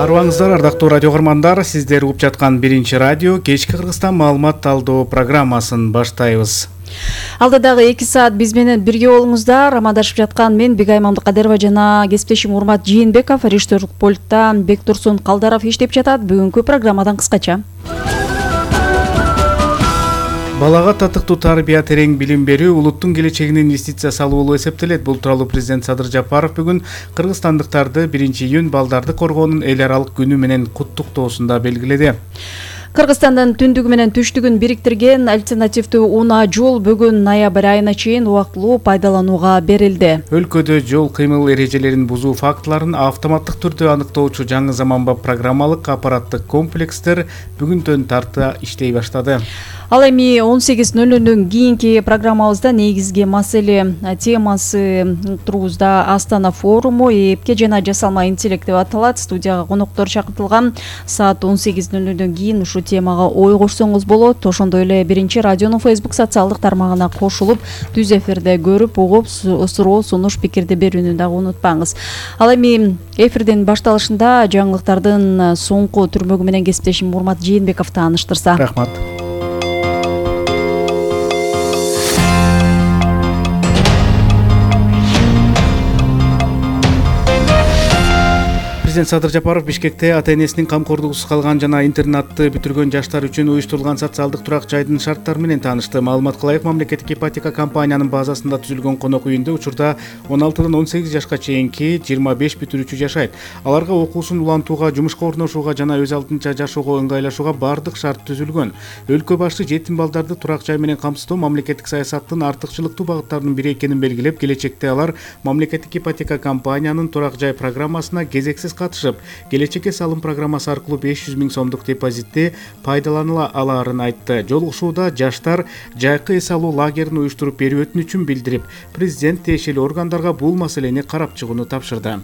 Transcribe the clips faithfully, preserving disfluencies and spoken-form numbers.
Арыбаңыздар, ардактуу радио көрмандар, сиздер угуп жаткан биринчи радио кечки Кыргызстан маалымат талдоо программасын баштайбыз. Алда дагы эки саат биз менен бирге болуңуздар. Амандашып жаткан мен Бегай Мамдыкадырова жана кесиптешим Урмат Жээнбеков, режиссерлук пультта Бектурсун Калдаров иштеп жатат. Бүгүнкү программадан кыскача. Балага татыктуу тарбия, терең билим берүү улуттун келечегине инвестиция салуу болуп эсептелет. Бул тууралуу президент Садыр Жапаров бүгүн кыргызстандыктарды биринчи июнь балдарды коргоонун эл аралык күнү менен куттуктоосунда белгиледи. Кыргызстандын түндүгү менен түштүгүн бириктирген альтернативдүү унаа жол бүгүн ноябрь айына чейин убактылуу пайдаланууга берилди. Өлкөдө жол кыймыл эрежелерин бузуу фактыларын автоматтык түрдө аныктоочу жаңы заманбап программалык аппараттык комплекстер бүгүндөн тарта иштей баштады. Ал эми он сегиз ноль нөлдөн кийинки программабызда негизги маселе темасы тургузда Астана форуму эпке жана жасалма интеллект деп аталат. Студияга коноктор чакыртылган. Саат он сегиз ноль нөлдөн кийин ушул темага ой кошсоңуз болот. Ошондой эле биринчи радионун Facebook социалдык тармагына кошулуп, түз эфирде көрүп, угуп, суроо, сунуш, пикирди берүүнү дагы унутпаңыз. Ал эми эфирдин башталышында жаңылыктардын соңку түрмөгү менен кесиптешим Урмат Жээнбеков тааныштырса. Рахмат. Президент Садыр Жапаров Бишкекте ата-энесинин камкордугусуз калган жана интернатты бүтүргөн жаштар үчүн уюштурулган социалдык турак жайдын шарттары менен таанышты. Маалымат кылайык, мамлекеттик ипотека компаниянын базасында түзүлгөн конок үйүндө учурда он алтыдан он сегиз жашка чейинки жыйырма беш бүтүрүүчү жашайт. Аларга окуусун улантууга, жумушка орношууга жана өз алдынча жашоого ыңгайлашууга бардык шарт түзүлгөн. Өлкө башы жетим балдарды турак жай менен камсыздоо мамлекеттик саясаттын артыкчылыктуу багыттарынын бири экенин белгилеп, келечекте алар мамлекеттик ипотека компаниянын турак жай программасына кезексиз катышып, келечекке салым программасы аркылуу беш жүз миң сомдук депозитти пайдаланыла алаарын айтты. Жолугушууда жаштар жайкы эс алуу лагерин уюштуруп берүү өтүнүчүн билдирип, президент тиешелүү органдарга бул маселени карап чыгууну тапшырды.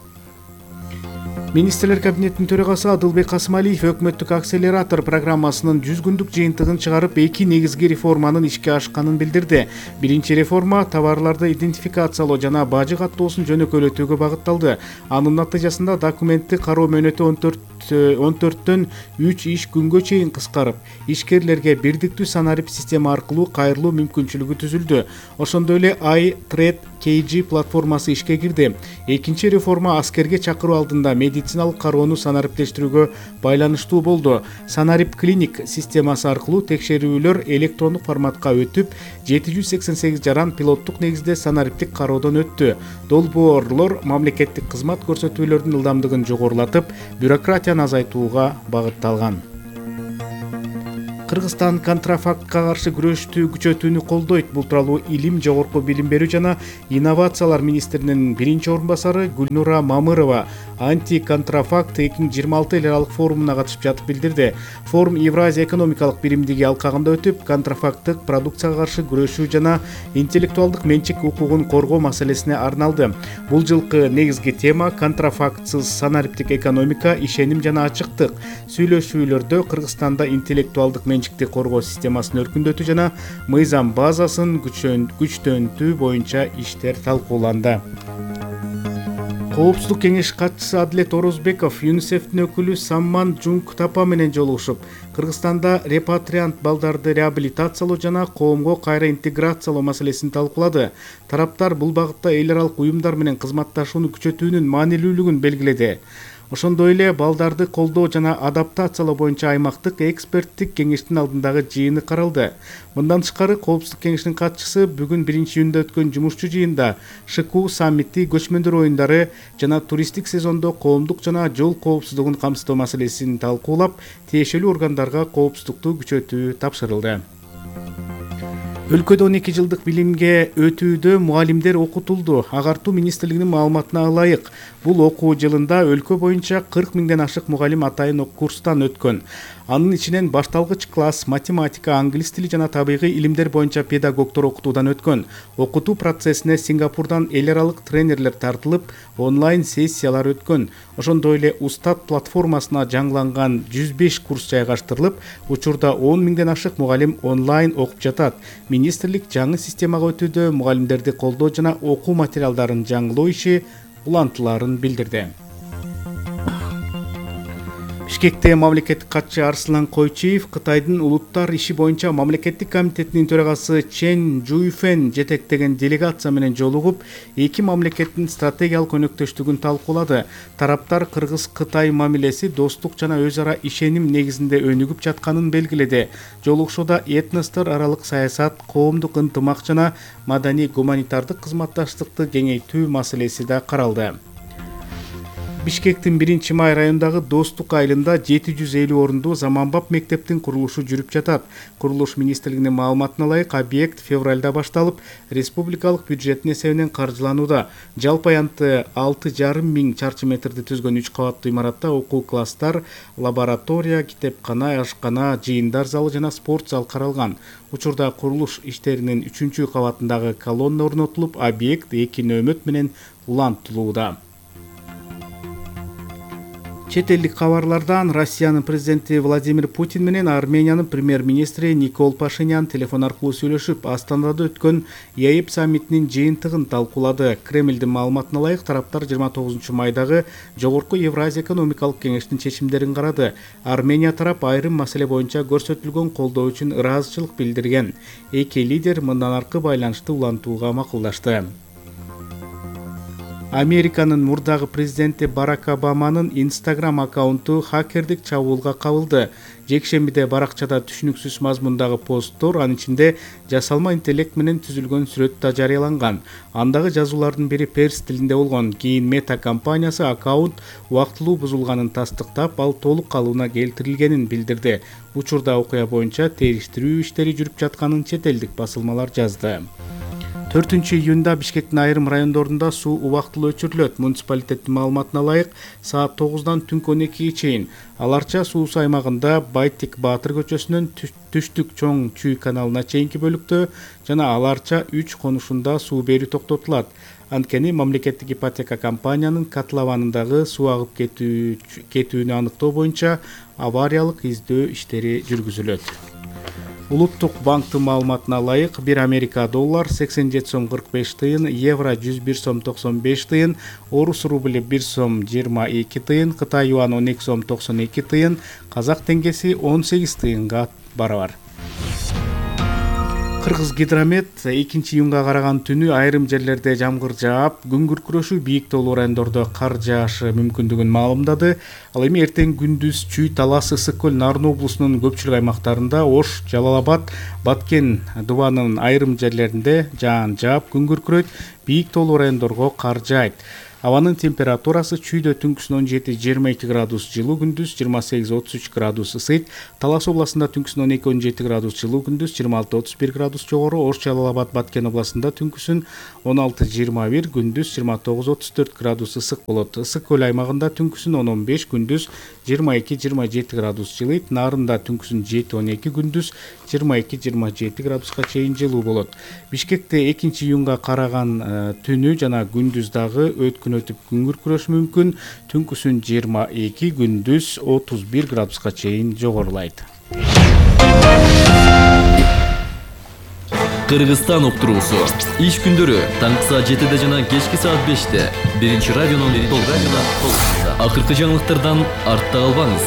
Министрлер кабинетинин төрагасы Адылбек Касымалиев өкмөттүк акселератор программасынын жүз күндүк жыйынтыгын чыгарып, эки негизги реформанын ишке ашканын билдирди. Биринчи реформа товарларды идентификациялоо жана бажы каттоосун жөнөкөйлөтүүгө багытталды. Анын натыйжасында документти кароо мөөнөтү он төрттөн үч иш күнгө чейин кыскарып, ишкерлерге бирдиктүү санарип система аркылуу кайрылуу мүмкүнчүлүгү түзүлдү. Ошондой эле iTrade кей джи платформасы ишке кирди. Экинчи реформа аскерге чакыруу алдында медициналык кароону санариптештирүүгө байланыштуу болду. Санарип клиник системасы аркылуу текшерүүлөр электрондук форматка өтүп, жети жүз сексен сегиз жаран пилоттук негизде санариптик кароодон өттү. Долбоорлор мамлекеттик кызмат көрсөтүүлөрдүн ылдамдыгын жогорулатып, бюрократияны азайтууга багытталган. Кыргызстан контрафактка каршы күрөштү күчөтүүнү колдойт. Бул тууралуу Илим, жогорку билим берүү жана инновациялар министринин биринчи орун басары Гүлнура Мамырова анти-контрафакт эки миң жыйырма алты эл аралык форумуна катышып жатып билдирди. Форум Евразия экономикалык биримдиги алкагында өтүп, контрафакттык продукцияга каршы күрөшүү жана интеллектуалдык менчик укугун коргоо маселесине арналды. Бул жылкы негизги тема контрафактсыз санариптик экономика, ишеним жана ачыктык. Сүйлөшүүлөрдө Кыргызстанда интеллектуалдык менчикти коргоо системасын өркүндөтүү жана мыйзам базасын күчтөntүү боюнча иштер талкууланды. Коопсуздук кеңеш катчысы Адилет Орозбеков ЮНИСЕФтин өкүлү Самман Джунгтапа менен жолугушуп, Кыргызстанда репатриант балдарды реабилитациялоо жана коомго кайра интеграциялоо маселесин талкуулады. Тараптар бул багытта эл аралык уюмдар менен кызматташууну күчөтүүнүн маанилүүлүгүн белгиледи. Ошондой эле балдарды колдоо жана адаптациялоо боюнча аймактык эксперттик кеңештин алдындагы жыйыны каралды. Мындан тышкары Коопсуздук кеңешинин катчысы бүгүн биринчи июнда өткөн жумушчу жыйында ШКУ саммити, көчмөндөр оюндары жана туристтик сезондо коомдук жана жол коопсуздугун камсыздоо маселесин талкуулап, тиешелүү органдарга коопсуздукту күчөтүү тапшырылды. Өлкөдө он эки жылдык билимге өтүүдө мугалимдер окутулду. Агартуу министрлигинин маалыматына ылайык, бул окуу жылында өлкө боюнча кырк миңден ашык мугалим атайын курстан өткөн. Анын ичинен башталгыч класс, математика, англис тили жана табигый илимдер боюнча педагогдор окутуудан өткөн. Окутуу процессине Сингапурдан эл аралык тренерлер тартылып, онлайн сессиялар өткөн. Ошондой эле Устат платформасына жаңыланган жүз беш курс жайгаштырылып, учурда он миңден ашык мугалим онлайн окуп жатат. Министрлик жаңы системага өтүүдө мугалимдерди колдоо жана окуу материалдарын жаңылоо иши улантыларын билдирди. Бишкекте мамлекеттик катчы Арслан Койчиев Кытайдын улуттар иши боюнча мамлекеттик комитетинин төрагасы Чен Жуйфен жетектеген делегация менен жолугуп, эки мамлекеттин стратегиялык өнөктөштүгүн талкуулады. Тараптар Кыргыз-Кытай мамилеси достук жана өз ара ишеним негизинде өнүгүп жатканын белгиледи. Жолугушууда этностор аралык саясат, коомдук ынтымак жана маданий гуманитардык кызматташтыкты кеңейтүү маселеси да каралды. Бишкектин биринчи май районундагы Достук айылында жети жүз элүү орундуу заманбап мектептин курулушу жүрүп жатат. Курулуш министрлигинин маалыматына ылайык, объект февралда башталып, республикалык бюджеттин эсебинен каржыланууда. Жалпы аянты алты жарым миң чарчы метрди түзгөн үч кабаттуу имаратта окуу класстар, лаборатория, китепкана, ашкана, жыйындар залы жана спорт зал каралган. Учурда курулуш иштеринин үчүнчү кабатындагы колонна орнотулуп, объект эки нөөмөт менен улантылууда. Чет элдик кабарлардан Россиянын президенти Владимир Путин менен Армениянын премьер-министри Никол Пашинян телефон аркылуу сүйлөшүп, Астанада өткөн ЕАЭП саммитинин жыйынтыгын талкуулады. Кремлдин маалыматына ылайык, тараптар жыйырма тогузунчу майдагы Жогорку Евразия экономикалык кеңештин чечимдерин карады. Армения тарап айрым маселе боюнча көрсөтүлгөн колдоо үчүн ыраазычылык билдирген. Эки лидер мындан аркы байланышты улантууга макулдашты. Американын мурдагы президенти Барак Обаманын Instagram аккаунту хакердик чабуулга кабылды. Жекшембиде баракчада түшүнүксүз мазмундагы посттор, анын ичинде жасалма интеллект менен түзүлгөн сүрөт да жарыяланган. Андагы жазуулардын бири перс тилинде болгон. Кийин Мета компаниясы аккаунт убактылуу бузулганын тастыктап, ал толук калыбына келтирилгенин билдирди. Учурда окуя боюнча териштирүү иштери жүрүп жатканын чет элдик басылмалар жазды. төртүнчү июнда Бишкектин айрым райондорунда суу убактылуу өчүрүлөт. Муниципалитеттин маалыматына ылайык, саат тогуздан түнкү он экиге чейин аларча суусу аймагында Байтик Баатыр көчөсүнөн түштүк чоң Чүй каналына чейинки бөлүктө жана аларча үч конушунда суу берүү токтотулат. Анткени мамлекеттик ипотека компаниянын котлованындагы суу агып кетүү кетүүнү аныктоо боюнча авариялык издөө иштери жүргүзүлөт. Улуттук банктын маалыматына ылайык, бир Америка доллар сексен жети сом кырк беш тыйын, евро жүз бир сом токсон беш тыйын, орус рубли бир сом жыйырма эки тыйын, Кытай юан он эки сом токсон эки тыйын, казак теңгеси он сегиз тыйынга барабар. Кыргыз гидромет экинчи июнга караган түнү айрым жерлерде жамгыр жаап, күн күркүрөшү, бийик тоолуу райондордо кар жаашы мүмкүндүгүн маалымдады. Ал эми эртең күндүз Чүй, Талас, Ысык көл, Нарын облусунун көпчүлүк аймактарында, Ош, Жалал Абад, Баткен, Дубанын айрым жерлеринде жаан жаап, күн күркүрөйт, бийик тоолуу райондорго кар жаайт. Абанын температурасы Чүйдө түнкүсүн он жети жыйырма эки градус жылуу, күндүз жыйырма сегиз отуз үч градус ысыйт. Талас областында түнкүсүн он эки он жети градус жылуу, күндүз жыйырма алты отуз бир градус жогору. Ош, Жалал Абад, Баткен областында түнкүсүн он алты жыйырма бир, күндүз жыйырма тогуз отуз төрт градус ысык болот. Ысык көл аймагында түнкүсүн он он беш, күндүз жыйырма эки жыйырма жети градус жылыйт. Нарында түнкүсүн жети он эки, күндүз жыйырма эки жыйырма жети градуска чейин жылуу болот. Бишкекте экинчи июнга караган түнү жана күндүз дагы өткүн өтүп күн күркүрөшү мүмкүн. Түнкүсүн жыйырма эки, күндүз отуз бир градуска чейин жогорулайт. Кыргызстан уктуруусу. Иш күндөрү таңкы саат жетиде жана кечки саат беште. Биринчи радионун толкунунда. Акыркы жаңылыктардан артта калбаңыз.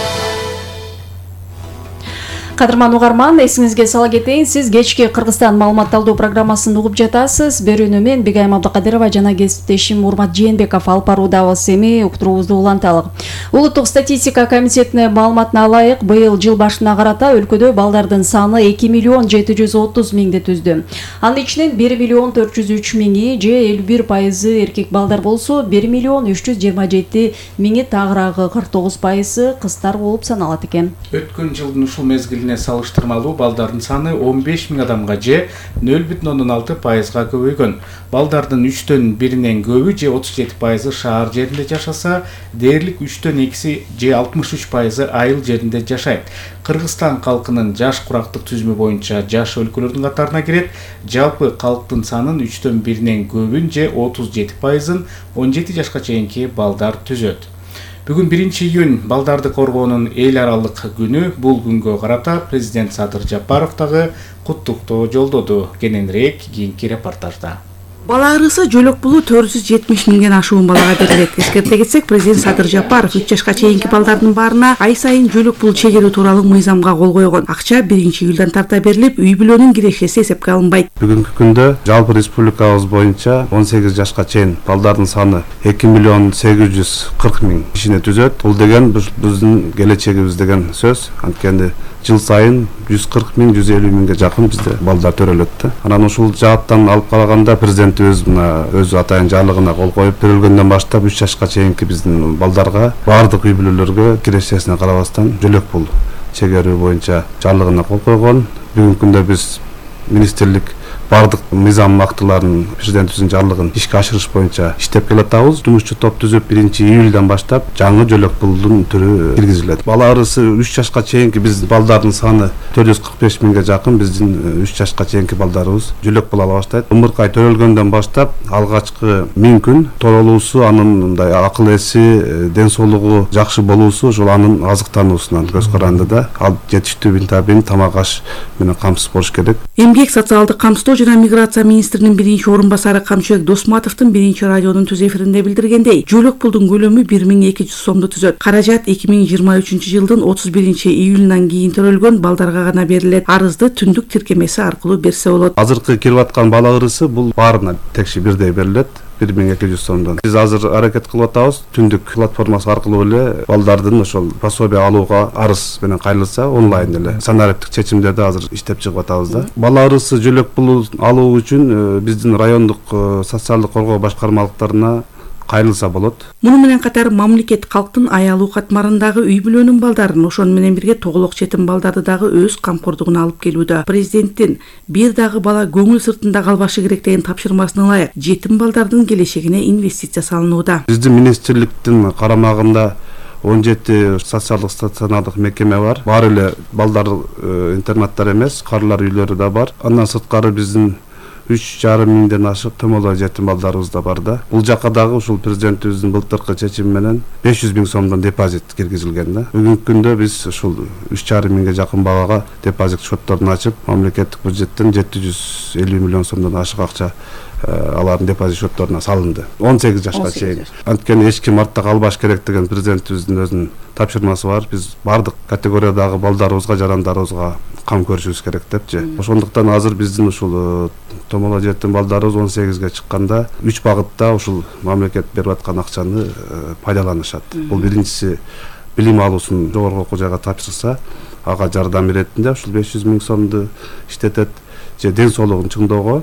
Кадырман угарман, эсиңизге сала кетейин, сиз кечки Кыргызстан маалымат алуу программасын угуп жатасыз. Берүүнү мен Бегайым Абдыкадырова жана кесиптешим Урмат Жээнбеков алып баруудабыз. Эми уктуруубузду уланталык. Улуттук статистика комитетинин маалыматына ылайык, быйыл жыл башына карата өлкөдө балдардын саны эки миллион жети жүз отуз миңди түздү. Анын ичинен бир миллион төрт жүз үч миңи же элүү бир пайызы эркек балдар болсо, бир миллион үч жүз жыйырма жети миңи тагыраагы кырк тогуз пайызы кыздар болуп саналат экен. Өткөн жылдын ушул мезгилине салыштырмалуу балдардын саны он беш миң адамга же нөл бүтүн ондон алты пайызга көбөйгөн. Балдардын үчтөн биринен көбү же отуз жети пайызы шаар жеринде жашаса, дээрлик үчтөн экиси же алтымыш үч пайызы айыл жеринде жашайт. Кыргызстан калкынын жаш курактык түзүмү боюнча жаш өлкөлөрдүн катарына кирет. Жалпы калктын санын үчтөн биринен көбүн же отуз жети пайызын он жети жашка чейинки балдар түзөт. Бүгүн биринчи июнь балдарды коргоонун эл аралык күнү. Бул күнгө карата президент Садыр Жапаров дагы куттуктоо жолдоду. Кененирээк кийинки репортажда. Бала арысы жөлөк булу төрт жүз жетимиш миңден ашуун балага берилет. Эскерте кетсек, президент Садыр Жапаров үч жашка чейинки балдардын баарына ай сайын жөлөк бул чегерүү тууралуу мыйзамга кол койгон. Акча биринчи июлдан тарта берилип, үй бүлөнүн кирешеси эсепке алынбайт. Бүгүнкү күндө жалпы республикабыз боюнча он сегиз жашка чейин балдардын саны эки миллион сегиз жүз кырк миң кишини түзөт. Бул деген биздин келечегибиз деген сөз. Анткени жыл сайын жүз кырк миң жүз элүү миңге жакын бизде балдар төрөлөт да. Анан ушул жааттан алып караганда президентибиз мына өз атайын жарлыгына кол коюп берилгенден баштап үч жашка чейинки биздин балдарга баардык үй бүлөлөргө кирешесине карабастан жөлөк пул чегерүү боюнча жарлыгына кол койгон. Бүгүнкү күндө биз министрлик бардык мыйзам актыларын президентибиздин жарлыгын ишке ашырыш боюнча иштеп келатабыз. Жумушчу топ түзүп биринчи июлдан баштап жаңы жөлөк пулдун түрү киргизилет. Бала арысы үч жашка чейинки биздин балдардын саны төрт жүз кырк беш миңге жакын биздин үч жашка чейинки балдарыбыз жөлөк пул ала баштайт. Ымыркы ай төрөлгөндөн баштап алгачкы миң күн тоолуусу, анын мындай акыл эси, ден соолугу жакшы болуусу ошол анын азыктануусунан көз каранды да. Ал жетиштүү витамин, тамак аш менен камсыз болуш керек. Эмгек социалдык камсыздоо жана миграция министринин биринчи орун басары Камчыбек Досматовдун биринчи радионун түз эфиринде билдиргендей, жөлөк пулдун көлөмү бир миң эки жүз сомду түзөт. Каражат эки миң жыйырма үчүнчү жылдын отуз биринчи июлунан кийин төрөлгөн балдарга гана берилет. Арызды түндүк тиркемеси аркылуу берсе болот. Азыркы кирип аткан бала ырысы бул баарына текши бирдей берилет. бир миң эки жүз сомдон. Биз азыр аракет кылып атабыз. Түндүк платформасы аркылуу эле балдардын ошол пособие алууга арыз менен кайрылса онлайн эле санариптик чечимдерди азыр иштеп чыгып атабыз да. Бала арысы жөлөк пул алуу үчүн биздин райондук социалдык коргоо башкармалыктарына кайрылса болот. Муну менен катар мамлекет калктын аялуу катмарындагы үй бүлөнүн балдарын, ошону менен бирге тоголок жетим балдарды дагы өз камкордугуна алып келүүдө. Президенттин бир дагы бала көңүл сыртында калбашы керек деген тапшырмасына ылайык жетим балдардын келечегине инвестиция салынууда. Биздин министрликтин карамагында он жети социалдык стационардык мекеме бар. Баары эле балдар интернаттар эмес, карылар үйлөрү да бар. Андан сырткары биздин үч жарым миңден ашык томолой жетим балдарыбыз да бар да. Бул жакка дагы ушул президентибиздин былтыркы чечими менен беш жүз миң сомдон депозит киргизилген да. Бүгүнкү күндө биз ушул үч жарым миңге жакын балага депозит счетторун ачып, мамлекеттик бюджеттен жети жүз элүү миллион сомдон ашык акча алардын депозит счетторуна салынды. он сегиз жашка чейин. Анткени эч ким артта калбаш керек деген президентибиздин өзүнүн тапшырмасы бар. Биз бардык категориядагы балдарыбызга, жарандарыбызга кам көрүшүбүз керек депчи. Ошондуктан азыр биздин ушул томолой жетим балдарыбыз он сегизге чыкканда үч багытта ушул мамлекет берип аткан акчаны пайдаланышат. Бул биринчиси билим алуусун жогорку окуу жайга тапшырса, ага жардам иретинде ушул беш жүз миң сомду иштетет, же ден соолугун чыңдоого,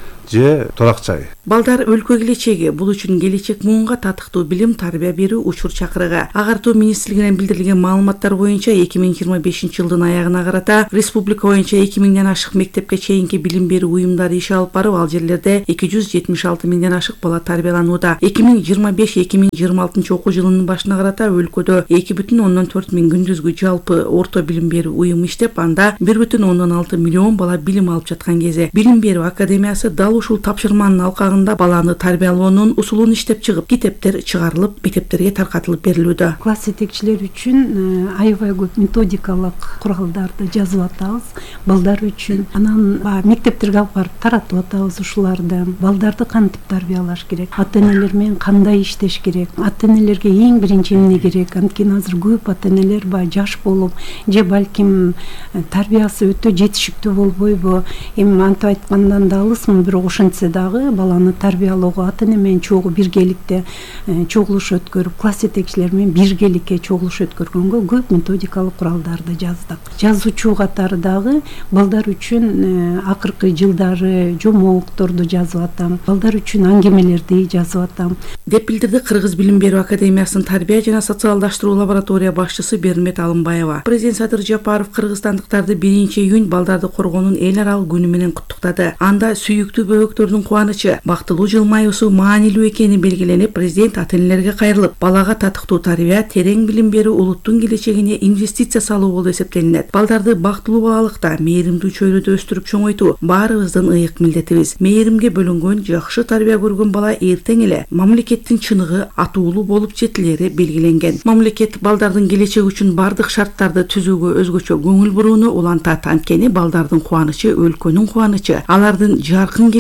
же турак жай. Балдар өлкө келечеги, бул үчүн келечек муунга татыктуу билим, тарбия берүү учур чакырыгы. Агартуу министрлигинен билдирилген маалыматтар боюнча эки миң жыйырма бешинчи жылдын аягына карата республика боюнча эки миңден ашык мектепке чейинки билим берүү уюмдары иш алып барып, ал жерлерде эки жүз жетимиш алты миңден ашык бала тарбияланууда. эки миң жыйырма беш эки миң жыйырма алтынчы окуу жылынын башына карата өлкөдө эки бүтүн ондон төрт миң күндүзгү жалпы орто билим берүү уюму иштеп, анда бир бүтүн ондон алты миллион бала билим алып жаткан кезде билим берүү академиясы дал ушул тапшырманын алкагында баланы тарбиялоонун усулун иштеп чыгып, китептер чыгарылып, мектептерге таркатылып берилүүдө. Класс жетекчилер үчүн аябай көп методикалык куралдарды жазып атабыз балдар үчүн. Анан мектептерге алып барып таратып атабыз ушуларды. Балдарды кантип тарбиялаш керек, ата-энелер менен кандай иштеш керек, ата-энелерге эң биринчи эмне керек. Анткени азыр көп ата-энелер баягы жаш болуп, же балким тарбиясы өтө жетишиктүү болбойбу. Эми антип айткандан да алысмын, бирок ошентсе дагы баланы тарбиялоого ата-эне менен чогуу биргеликте чогулуш өткөрүп, класс жетекчилер менен биргеликке чогулуш өткөргөнгө көп методикалык куралдарды жаздык. Жазуучу катары дагы балдар үчүн акыркы жылдары жомокторду жазып атам, балдар үчүн аңгемелерди жазып атам деп билдирди Кыргыз билим берүү академиясынын тарбия жана социалдаштыруу лаборатория башчысы Бермет Алымбаева. Президент Садыр Жапаров кыргызстандыктарды биринчи июнь балдарды коргоонун эл аралык күнү менен куттуктады. Анда сүйүктүү бөбөктөрдүн кубанычы, бактылуу жылмаюусу маанилүү экени белгиленип, президент ата-энелерге кайрылып, балага татыктуу тарбия, терең билим берүү улуттун келечегине инвестиция салуу болуп эсептелинет. Балдарды бактылуу балалыкта, мээримдүү чөйрөдө өстүрүп чоңойтуу баарыбыздын ыйык милдетибиз. Мээримге бөлөнгөн, жакшы тарбия көргөн бала эртең эле мамлекеттин чыныгы, атуулуу болуп жетилери белгиленген. Мамлекет балдардын келечеги үчүн бардык шарттарды түзүүгө өзгөчө көңүл бурууну улантат. Анткени балдардын кубанычы өлкөнүн кубанычы, алардын жаркын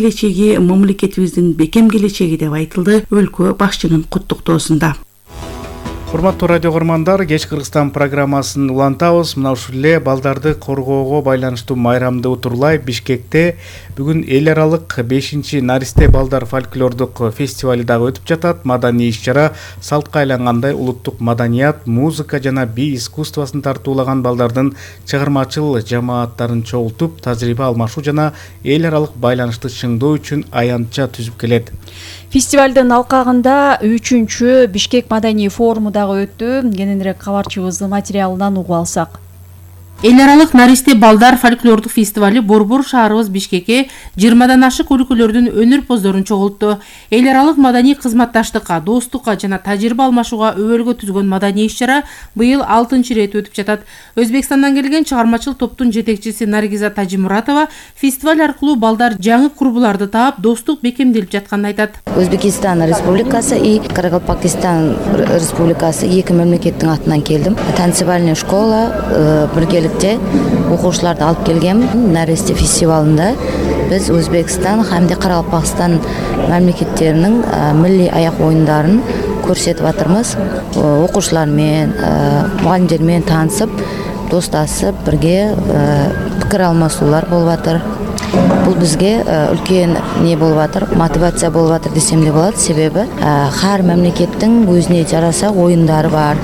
келечеги мамлекетибиздин бекем келечеги деп айтылды өлкө башчынын куттуктоосунда. Урматтуу радио көрмандар, Кеч Кыргызстан программасын улантабыз. Мына ушул эле балдарды коргоого байланыштуу майрамды утурлай Бишкекте бүгүн эл аралык бешинчи Наристе балдар фольклордук фестивали дагы өтүп жатат. Маданий иш-чара салтка айлангандай улуттук маданият, музыка жана би искусствосын тартуулаган балдардын чыгармачыл жамааттарын чогултуп, тажрыйба алмашуу жана эл аралык байланышты чыңдоо үчүн аянтча түзүп келет. Фестивалдын алкагында үчүнчү Бишкек маданий форуму дагы өттү. Кененирээк кабарчыбыздын материалынан угуп алсак. Эл аралык Наристе балдар фольклордук фестивали борбор шаарыбыз Бишкекке жыйырмадан ашык өлкөлөрдүн өнөр-поздорун чогултту. Эл аралык маданий кызматташтыкка, достукка жана тажрыйба алмашууга өбөлгө түзгөн маданий иш-чара быйыл алтынчы ирет өтүп жатат. Өзбекстандан келген чыгармачыл топтун жетекчиси Наргиза Тажимуратова фестиваль аркылуу балдар жаңы курбуларды таап, достук бекемделип жатканын айтат. Өзбекстан Республикасы и Кыргыз-Пакистан Республикасы эки мамлекеттин атынан келдим. Танцевальная школа бирге окуучуларды алып келгем. Наристе фестивалында биз Өзбекстан хамде Кыргыз-Пакистан мамлекеттеринин милли аяк оюндарын көрсөтүп атырмыз. Окуучулар менен, мугалимдер менен таанышып, досташып, бирге пикир алмашуулар болуп атыр. Бул бизге үлкен не болуп атыр, мотивация болуп атыр десем де болот. Себеби ар мамлекеттин өзүнө жараша оюндары бар,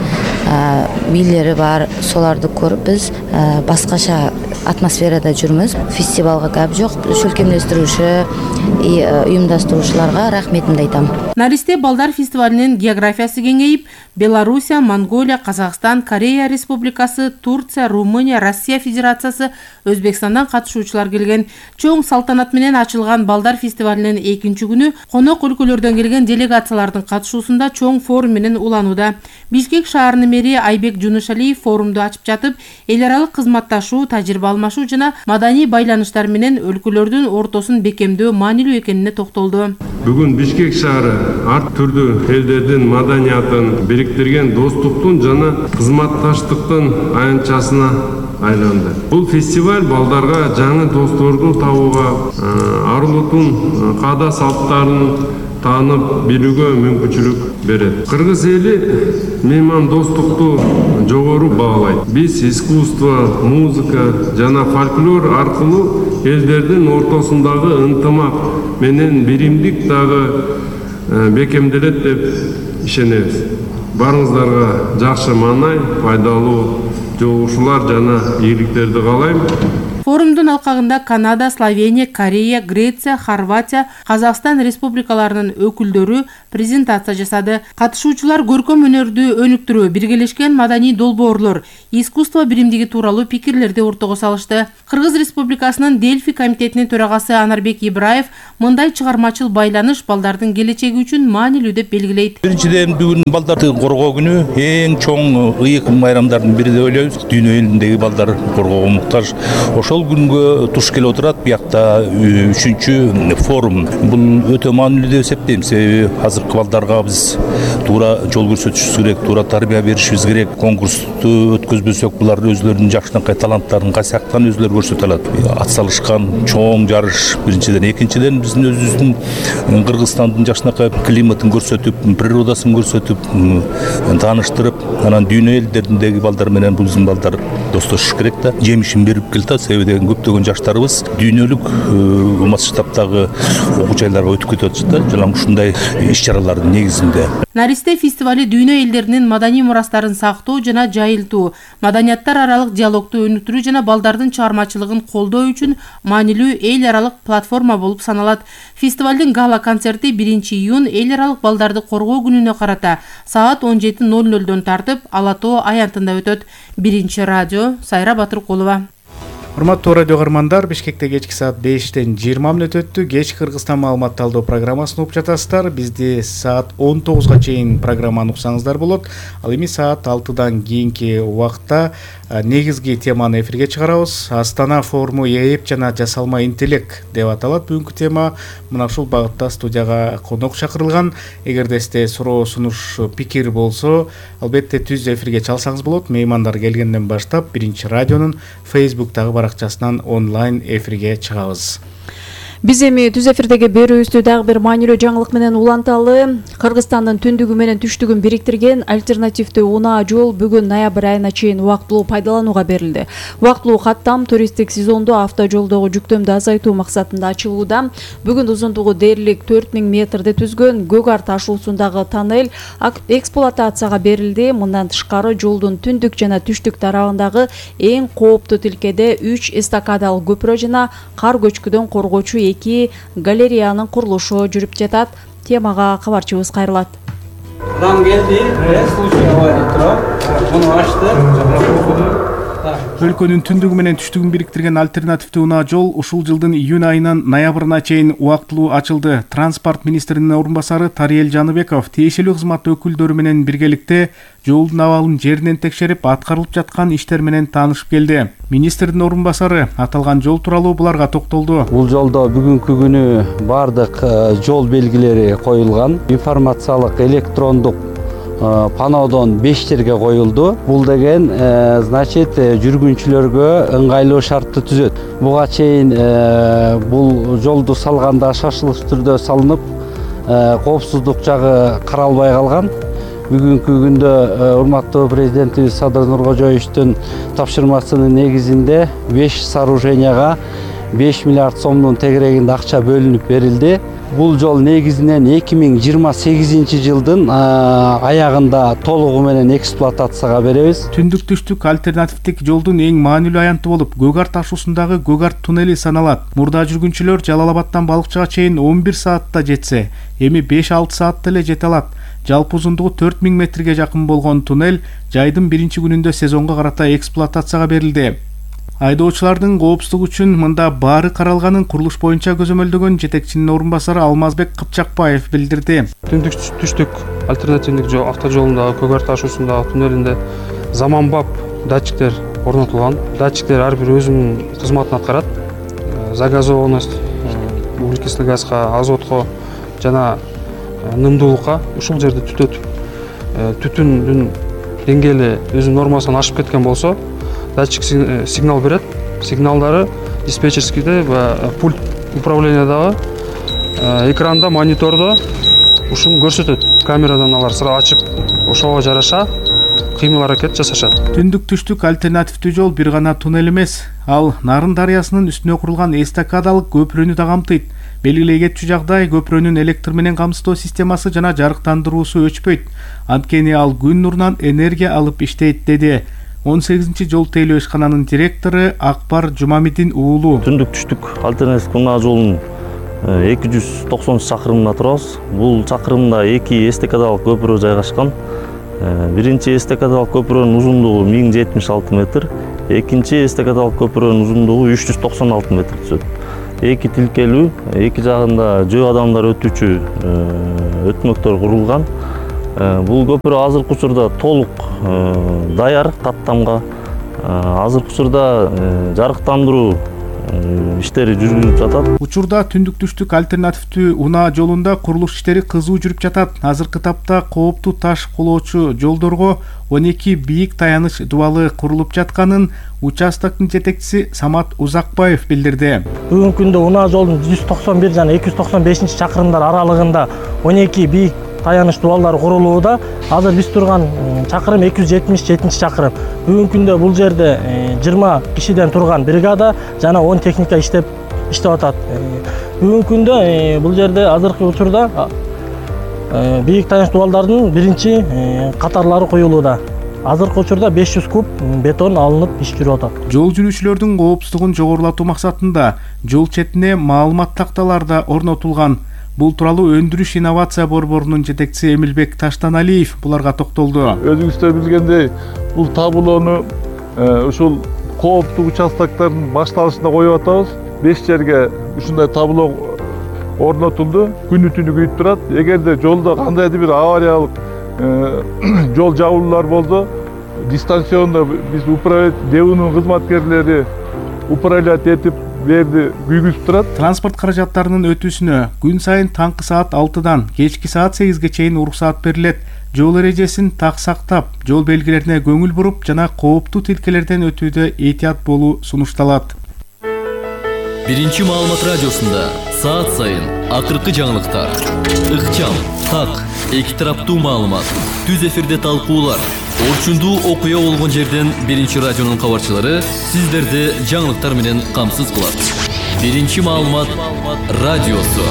бийлери бар. Соларды көрүп биз башкача атмосферада жүрмүз. Фестивалга кап жок, чөлкемдештирүүчү и уюмдаштыруучуларга рахметимди айтам. Наристе балдар фестивалинин географиясы кеңейип, Белоруссия, Монголия, Казакстан, Корея Республикасы, Турция, Румыния, Россия Федерациясы, Өзбекстандан катышуучулар келген. Чоң салтанат менен ачылган балдар фестивалинин экинчи күнү конок өлкөлөрдөн келген делегациялардын катышуусунда чоң форум менен уланууда. Бишкек шаарынын мэри Айбек Жунушалиев форумду ачып жатып, эл аралык кызматташуу, тажрыйба алмашуу жана маданий байланыштар менен өлкөлөрдүн ортосун бекемдөө маанилүү экенине токтолду. Бүгүн Бишкек шаары ар түрдүү элдердин маданиятын бириктирген достуктун жана кызматташтыктын аянтчасына айланды. Бул фестиваль балдарга жаңы досторду табууга, арулуктун каада салттарын таанып билүүгө мүмкүнчүлүк берет. Кыргыз эли мейман достукту жогору баалайт. Биз искусство, музыка жана фольклор аркылуу элдердин ортосундагы ынтымак менен биримдик дагы бекемделет деп ишенебиз. Барыңыздарга жакшы маанай, пайдалуу жолугушуулар жана ийгиликтерди каалайм. Форумдун алкагында Канада, Словения, Корея, Греция, Хорватия, Казакстан республикаларынын өкүлдөрү презентация жасады. Катышуучулар көркөм өнөрдү өнүктүрүү, биргелешкен маданий долбоорлор, искусство биримдиги тууралуу пикирлерди ортого салышты. Кыргыз Республикасынын Дельфи комитетинин төрагасы Анарбек Ибраев мындай чыгармачыл байланыш балдардын келечеги үчүн маанилүү деп белгилейт. Биринчиден бүгүн балдарды коргоо күнү эң чоң ыйык майрамдардын бири деп ойлойбуз. Дүйнө элиндеги балдар коргоого муктаж. Ошол күнгө туш келип отурат. Биякта үчүнчү форум. Бул өтө маанилүү деп эсептейм. Себеби азыркы балдарга биз туура жол көрсөтүшүбүз керек, туура тарбия беришибиз керек. Конкурсту өткөзбөсөк булар өзлөрүнүн жакшынакай таланттарын кайсы жактан өзлөрү көрсөтө алат. Атсалышкан чоң жарыш биринчиден, экинчиден биздин өзүбүздүн Кыргызстандын жакшынакай климатын көрсөтүп, природасын көрсөтүп, тааныштырып, анан дүйнө элдериндеги балдар менен бул биздин балдар достошуш керек да. Жемишин берип келет. Себеби деген көптөгөн жаштарыбыз дүйнөлүк масштабтагы окуу жайларга өтүп кетип атышат да, жана ушундай иш-чаралардын негизинде. Наристе фестивали дүйнө элдеринин маданий мурастарын сактоо жана жайылтуу, маданияттар аралык диалогду өнүктүрүү жана балдардын чыгармачылыгын колдоо үчүн маанилүү эл аралык платформа болуп саналат. Фестивалдын гала концерти биринчи июнь эл аралык балдарды коргоо күнүнө карата саат он жети ноль нольдон тартып Ала Тоо аянтында өтөт. Биринчи радио, Сайра Батыркулова. Урматтуу радио көрмандар, Бишкекте кечки саат бештен жыйырма мүнөт өттү. Кеч Кыргызстан маалымат талдоо программасын угуп жатасыздар. Бизди саат он тогузга чейин программаны уксаңыздар болот. Ал эми саат алтыдан кийинки убакта негизги теманы эфирге чыгарабыз. Астана форуму ээп жана жасалма интеллект деп аталат. Бүгүнкү тема мына ушул багытта студияга конок чакырылган. Эгерде сизде суроо, сунуш, пикир болсо, албетте түз эфирге чалсаңыз болот. Меймандар келгенден баштап биринчи радионун Facebook'тагы баракчасынан онлайн эфирге чыгабыз. Биз эми түз эфирдеги берүүбүздү дагы бир маанилүү жаңылык менен уланталы. Кыргызстандын түндүгү менен түштүгүн бириктирген альтернативдүү унаа жол бүгүн ноябрь айына чейин убактылуу пайдаланууга берилди. Убактылуу каттам туристтик сезондо автожолдогу жүктөмдү азайтуу максатында ачылууда. Бүгүн узундугу дээрлик төрт миң метрди түзгөн Көк Ар ташуусундагы тоннель эксплуатацияга берилди. Мындан тышкары жолдун түндүк жана түштүк тарабындагы эң кооптуу тилкеде үч эстакадалык көпүрө жана кар көчкүдөн коргоочу эки галереянын курулушу жүрүп жатат. Темага кабарчыбыз кайрылат. Нам келди, случай авария туруп, муну ачты. Өлкөнүн түндүгү менен түштүгүн бириктирген альтернативдүү унаа жол ушул жылдын июнь айынан ноябрына чейин убактылуу ачылды. Транспорт министринин орун басары Тариел Жаныбеков тиешелүү кызмат өкүлдөрү менен биргеликте жолдун абалын жеринен текшерип, аткарылып жаткан иштер менен таанышып келди. Министрдин орун басары аталган жол тууралуу буларга токтолду. Бул жолдо бүгүнкү күнү бардык жол белгилери коюлган, информациялык электрондук панодон беш жерге коюлду. Бул деген значит жүргүнчүлөргө ыңгайлуу шартты түзөт. Буга чейин бул жолду салганда шашылыш түрдө салынып, коопсуздук жагы каралбай калган. Бүгүнкү күндө урматтуу президентибиз Садыр Нуркожоевичтин тапшырмасынын негизинде беш сооруженияга беш миллиард сомдун тегерегинде акча бөлүнүп берилди. Бул жол негизинен эки миң жыйырма сегизинчи жылдын аягында толугу менен эксплуатацияга беребиз. Түндүк түштүк альтернативдик жолдун эң маанилүү аянты болуп, Көк Ар ташуусундагы Көк Ар туннели саналат. Мурда жүргүнчүлөр Жалал Абадтан Балыкчыга чейин он бир саатта жетсе, эми беш алты саатта эле жете алат. Жалпы узундугу төрт миң метрге жакын болгон туннель жайдын биринчи күнүндө сезонго карата эксплуатацияга берилди. Айдоочулардын коопсуздугу үчүн мында баары каралганын курулуш боюнча көзөмөлдөгөн жетекчинин орун басары Алмазбек Кыпчакбаев билдирди. Түндүк түштүк альтернативдик жол автожолундагы Көк Ар ташуусундагы туннелинде заманбап датчиктер орнотулган. Датчиктер ар бир өзүнүн кызматын аткарат. Загазованность, углекислый газга, азотко жана нымдуулукка ушул жерде түтөтүп, түтүндүн деңгээли өзүнүн нормасынан ашып кеткен болсо, датчик сигнал берет. Сигналдары диспетчерскийде пульт управлениядагы экранда, монитордо ушуну көрсөтөт. Камерадан алар сыра ачып, ошого жараша кыймыл аракет жасашат. Түндүк түштүк альтернативдүү жол бир гана туннель эмес, ал Нарын дарыясынын үстүнө курулган эстакадалык көпүрөнү да камтыйт. Белгилей кетчү жагдай көпүрөнүн электр менен камсыздоо системасы жана жарыктандыруусу өчпөйт. Анткени ал күн нурунан энергия алып иштейт, деди он сегизинчи жол тейлөө ишкананын директору Акбар Жумамидин уулу. Түндүк түштүк альтернативдик унаа жолунун эки жүз токсон чакырымында турабыз. Бул чакырымда эки эстакадалык көпүрө жайгашкан. Биринчи эстакадалык көпүрөнүн узундугу миң жетимиш алты метр, экинчи эстакадалык көпүрөнүн узундугу үч жүз токсон алты метр түзөт. Эки тилкелүү, эки жагында жөө адамдар өтүүчү өтмөктөр курулган. Бул көпүрө азыркы учурда толук даяр каттамга. Азыркы учурда жарыктандыруу иштери жүргүзүлүп жатат. Учурда түндүк түштүк альтернативдүү унаа жолунда курулуш иштери кызуу жүрүп жатат. Азыркы тапта кооптуу таш кулоочу жолдорго он эки бийик таяныч дубалы курулуп жатканын участоктун жетекчиси Самат Узакбаев билдирди. Бүгүнкү күндө унаа жолдун жүз токсон бир жана эки жүз токсон бешинчи чакырымдар аралыгында он эки бийик таяныч дубалдар курулууда. Азыр биз турган чакырым эки жүз жетимиш жетинчи чакырым. Бүгүнкү күндө бул жерде жыйырма кишиден турган бригада жана он техника иштеп иштеп атат. Бүгүнкү күндө бул жерде азыркы учурда бийик таяныч дубалдардын биринчи катарлары коюлууда. Азыркы учурда беш жүз куб бетон алынып иш жүрүп атат. Жол жүрүүчүлөрдүн коопсуздугун жогорулатуу максатында жол четине маалымат такталары да орнотулган. Бул тууралуу өндүрүш инновация борборунун жетекчиси Эмилбек Таштаналиев буларга токтолду. Өзүңүздөр билгендей, бул табулоону ушул кооптуу участоктордун башталышында коюп атабыз. беш жерге ушундай табулоо орнотулду. Күнү түнү күйүп турат. Эгерде жолдо кандайдыр бир авариялык жол жабуулар болсо, дистанциондо биз управлять ДЭУнун кызматкерлери управлять этип берди күйгүзүп турат. Транспорт каражаттарынын өтүүсүнө күн сайын таңкы саат алтыдан кечки саат сегизге чейин уруксаат берилет. Жол эрежесин так сактап, жол белгилерине көңүл буруп жана кооптуу тилкелерден өтүүдө этият болуу сунушталат. Биринчи маалымат радиосунда Saat сайын акыркы жаңылыктар, ыкчам, так, эки тараптуу маалымат, түз эфирде талкуулар, орчундуу окуя болгон жерден биринчи радионун кабарчылары сиздерди жаңылыктар менен камсыз кылат. Биринчи маалымат радиосу.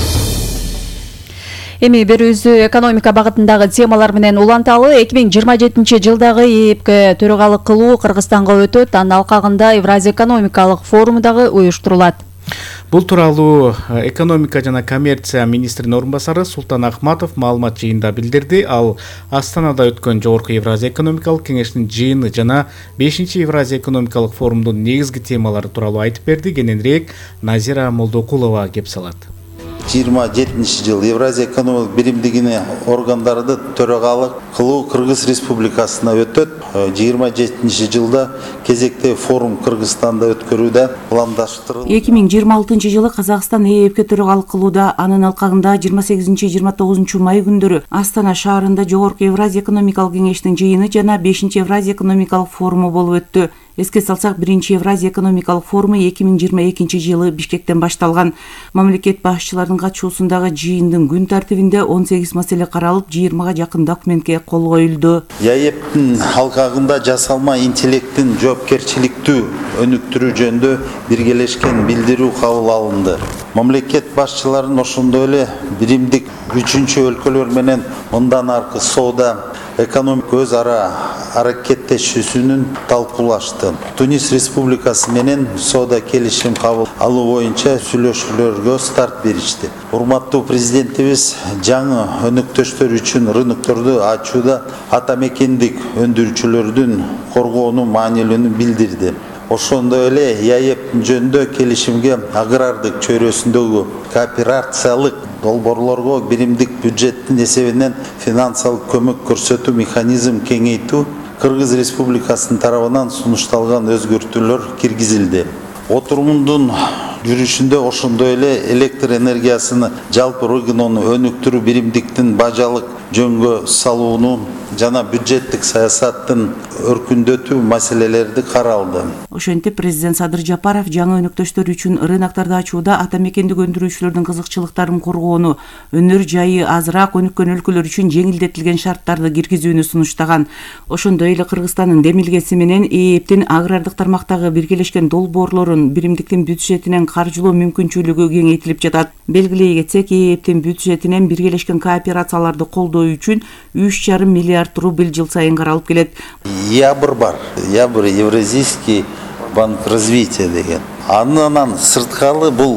Эми берүүбүздү экономика багытындагы темалар менен уланталы. эки миң жыйырма жетинчи жылдагы ИЭБке төрөгалык кылуу Кыргызстанга өтөт. Анын алкагында Евразия экономикалык форуму дагы уюштурулат. Бул тууралуу экономика жана коммерция министринин орун басары Султан Ахматов маалымат жыйында билдирди. Ал Астанада өткөн жогорку Евразия экономикалык кеңештин жыйыны жана бешинчи Евразия экономикалык форумдун негизги темалары тууралуу айтып берди. Кененирээк Назира Молдокулова кеп салат. жыйырма жетинчи жыл Евразия экономикалык биримдигине органдарды төрөгалык кылуу Кыргыз Республикасына өтөт. жыйырма жетинчи жылда кезекте форум Кыргызстанда өткөрүүдө пландаштырылды. эки миң жыйырма алтынчы жылы Казакстан ИЭБке төрөгалык кылууда, анын алкагында жыйырма сегизинчи жыйырма тогузунчу май күндөрү Астана шаарында жогорку Евразия экономикалык кеңештин жыйыны жана бешинчи Евразия экономикалык форуму болуп өттү. Эске салсак, биринчи Евразия экономикалык форуму эки миң жыйырма экинчи жылы Бишкектен башталган. Мамлекет башчыларынын катышуусундагы жыйындын күн тартибинде он сегиз маселе каралып, жыйырмага жакын документке кол коюлду. ИЭБтин алкагында жасалма интеллекттин жоопкерчиликтүү өнүктүрүү жөнүндө биргелешкен билдирүү кабыл алынды. Мамлекет башчыларынын ошондой эле биримдик үчүнчү өлкөлөр менен мындан аркы соода экономика өз ара аракеттешүүсүнүн талкуулашты. Тунис Республикасы менен соода келишим кабыл алуу боюнча сүйлөшүүлөргө старт беришти. Урматтуу президентибиз жаңы өнөктөштөр үчүн рынокторду ачууда ата мекендик өндүрүүчүлөрдүн коргоонун маанилүүлүгүн билдирди. Ошондой эле ИЭБ жөнүндө келишимге агрардык чөйрөсүндөгү кооперациялык долбоорлорго биримдик бюджеттин эсебинен финансылык көмөк көрсөтүү механизм кеңейтүү Кыргыз Республикасынын тарабынан сунушталган өзгөртүүлөр киргизилди. Отурумдун жүрүшүндө ошондой эле электр энергиясыны жалпы региону өнүктүрүү биримдиктин бажалык жөнгө салууну жана бюджеттик саясаттын өркүндөтүү маселелерди каралды. Ошентип президент Садыр Жапаров жаңы өнөктөштөр үчүн рыноктарды ачууда ата мекендик өндүрүүчүлөрдүн кызыкчылыктарын коргоону, өнөр жайы азыраак өнүккөн өлкөлөр үчүн жеңилдетилген шарттарды киргизүүнү сунуштаган. Ошондой эле Кыргызстандын демилгеси менен ИЭБтин агрардык тармактагы биргелешкен долбоорлорун биримдиктин бюджетинен каржылоо мүмкүнчүлүгү кеңейтилип жатат. Белгилей кетсек, ИЭБтин бюджетинен биргелешкен кооперацияларды колдоо үчүн үч жарым миллиард рубль жыл сайын каралып келет. Ябыр бар, Ябыр Евразийский банк развития деген. Анынан сырткалы бул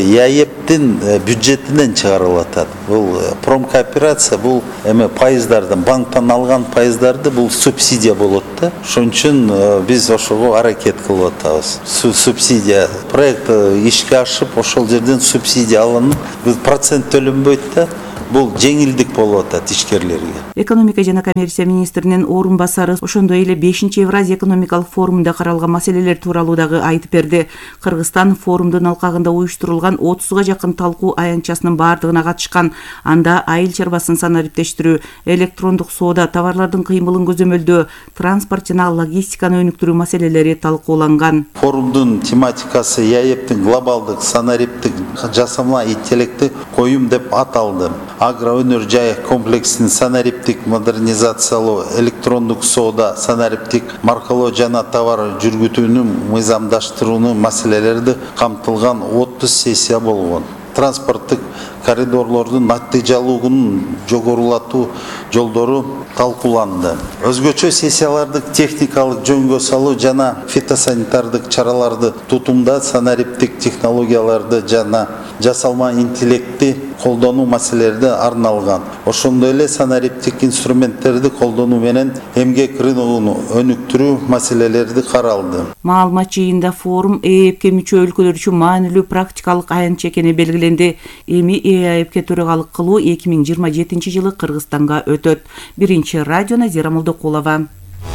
ИЭБтин бюджетинен чыгарылып атат. Бул промкооперация, бул эме пайыздардын, банктан алган пайыздарды бул субсидия болот да. Ошон үчүн биз ошого аракет кылып атабыз. Субсидия проект ишке ашып, ошол жерден субсидия алынып, бул процент төлөнбөйт да. Бул жеңилдик болуп атат ишкерлерге. Экономика жана коммерция министринин орун басары ошондой эле бешинчи Евразия экономикалык форумунда каралган маселелер тууралуу дагы айтып берди. Кыргызстан форумдун алкагында уюштурулган отузга жакын талкуу аянтчасынын баардыгына катышкан. Анда айыл чарбасын санариптештирүү, электрондук соода, товарлардын кыймылын көзөмөлдөө, транспорт жана логистиканы өнүктүрүү маселелери талкууланган. Форумдун тематикасы ИЭБтин глобалдык санариптик жасалма интеллекти коюм деп аталды. Агроөнөр жай комплексин санариптик модернизациялоо, электрондук соода, санариптик маркалоо жана товар жүргүтүүнү мыйзамдаштырууну маселелерди камтылган отуз сессия болгон. Транспорттук коридорлордун натыйжалуулугун жогорулатуу жолдору талкууланды. Өзгөчө сессиялардык техникалык жөнгө салуу жана фитосанитардык чараларды тутумда санариптик технологияларды жана жасалма интеллектти колдонуу маселелерди арналган. Ошондой эле санариптик инструменттерди колдонуу менен эмгек рыногун өнүктүрүү маселелерди каралды. Маалымат жыйында форум ИЭБке мүчө өлкөлөр үчүн маанилүү практикалык аянтча экени белгиленди. Эми ИЭБке төрөгалык кылуу эки миң жыйырма жетинчи жылы Кыргызстанга өтөт. Биринчи радио Назира Молдокулова.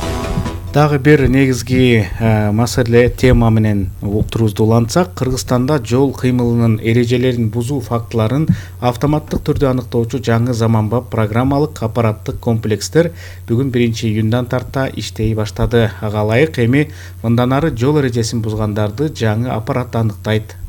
Дагы бир негизги маселе тема менен уктурубузду улантсак, Кыргызстанда жол кыймылынын эрежелерин бузуу фактыларын автоматтык түрдө аныктоочу жаңы заманбап программалык аппараттык комплекстер бүгүн биринчи июндан тарта иштей баштады. Ага ылайык эми мындан ары жол эрежесин бузгандарды жаңы аппарат аныктайт.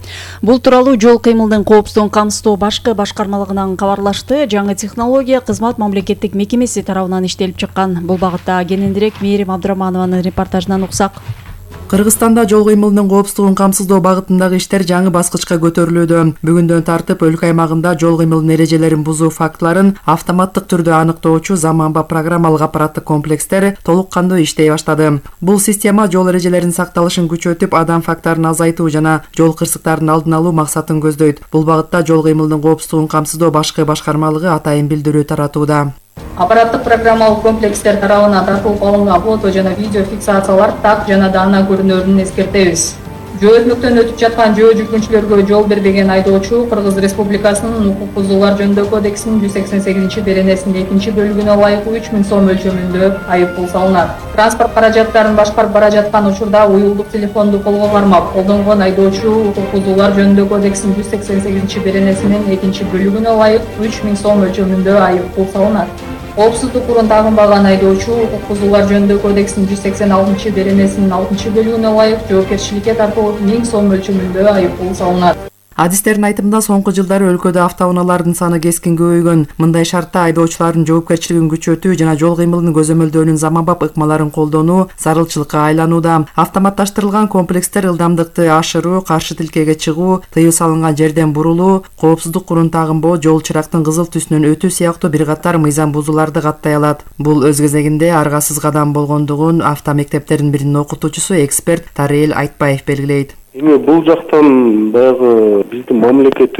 Бул тууралуу жол кыймылдын коопсуздугун камсыздоо башкы башкармалыгынан кабарлашты. Жаңы технология кызмат мамлекеттик мекемеси тарабынан иштелип чыккан. Бул багытта кененирээк Мээрим Абдыраманованын репортажынан уксак. Кыргызстанда жол кыймылынын коопсуздугун камсыздоо багытындагы иштер жаңы баскычка көтөрүлүүдө. Бүгүндөн тартып өлкө аймагында жол кыймылынын эрежелерин бузуу фактыларын автоматтык түрдө аныктоочу заманба программалык аппараттык комплекстер толук кандуу иштей баштады. Бул система жол эрежелеринин сакталышын күчөтүп, адам фактарын азайтуу жана жол кырсыктарын алдын алуу максатын көздөйт. Бул багытта жол кыймылынын коопсуздугун камсыздоо башкы башкармалыгы атайын билдирүү таратууда. Аппараттык программалык комплекстер тарабынан тартылып алынган фото жана видео фиксациялар так жана даана көрүнөрүн эскертебиз. Жөөтмөктөн өтүп жаткан жөө жүргүнчүлөргө жол бербеген айдоочу Кыргыз Республикасынын укук бузуулар жөнүндө кодексинин жүз сексен сегизинчи беренесинин экинчи бөлүгүнө ылайык үч миң сом мөлчөрүндө айыппул салынат. Транспорт каражаттарын башкарып бара жаткан учурда уюлдук телефонду колго кармап колдонгон айдоочу укук бузуулар жөнүндө кодексинин жүз сексен сегизинчи беренесинин экинчи бөлүгүнө ылайык үч миң сом мөлчөрүндө айыппул салынат. Коопсуздук урун тагынбаган айдоочу укук бузуулар жөнүндө кодексинин жүз сексен алтынчы беренесинин алтынчы бөлүгүнө ылайык жоопкерчиликке тартылып миң сом мөлчөрүндө айыппул салынат. Адистердин айтымында соңку жылдары өлкөдө автоунаалардын саны кескин көбөйгөн. Мындай шартта айдоочулардын жоопкерчилигин күчөтүү жана жол кыймылынын көзөмөлдөөнүн заманбап ыкмаларын колдонуу зарылчылыкка айланууда. Автоматташтырылган комплекстер ылдамдыкты ашыруу, каршы тилкеге чыгуу, тыюу салынган жерден бурулуу, коопсуздук урун тагынбоо, жол чырактын кызыл түсүнөн өтүү сыяктуу бир катар мыйзам бузууларды каттай алат. Бул өз кезегинде аргасыз кадам болгондугун автомектептердин биринин окутуучусу эксперт Тарел Айтбаев белгилейт. Эми бул жактан баягы биздин мамлекет